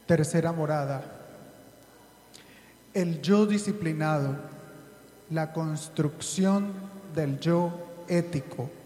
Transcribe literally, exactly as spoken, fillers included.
Tercera morada. El yo disciplinado, la construcción del yo ético.